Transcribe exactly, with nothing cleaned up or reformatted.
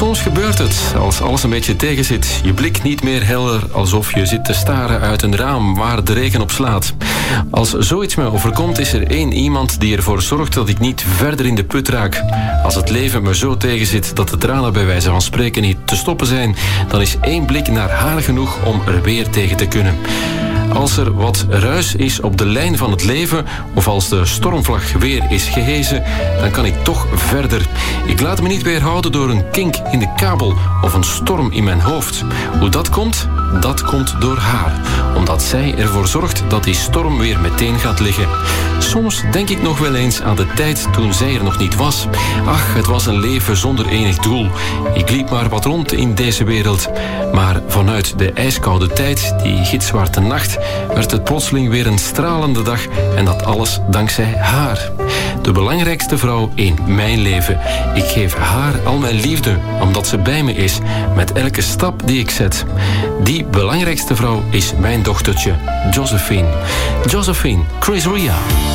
Soms gebeurt het, als alles een beetje tegenzit. Je blik niet meer helder, alsof je zit te staren uit een raam waar de regen op slaat. Als zoiets me overkomt, is er één iemand die ervoor zorgt dat ik niet verder in de put raak. Als het leven me zo tegenzit dat de tranen bij wijze van spreken niet te stoppen zijn, dan is één blik naar haar genoeg om er weer tegen te kunnen. Als er wat ruis is op de lijn van het leven, of als de stormvlag weer is gehezen, dan kan ik toch verder. Ik laat me niet weerhouden door een kink in de kabel of een storm in mijn hoofd. Hoe dat komt? Dat komt door haar. Omdat zij ervoor zorgt dat die storm weer meteen gaat liggen. Soms denk ik nog wel eens aan de tijd toen zij er nog niet was. Ach, het was een leven zonder enig doel. Ik liep maar wat rond in deze wereld. Maar vanuit de ijskoude tijd, die gitzwarte nacht, werd het plotseling weer een stralende dag. En dat alles dankzij haar. De belangrijkste vrouw in mijn leven. Ik geef haar al mijn liefde, omdat ze bij me is, met elke stap die ik zet. Die belangrijkste vrouw is mijn dochtertje, Josephine. Josephine, Chris Ria.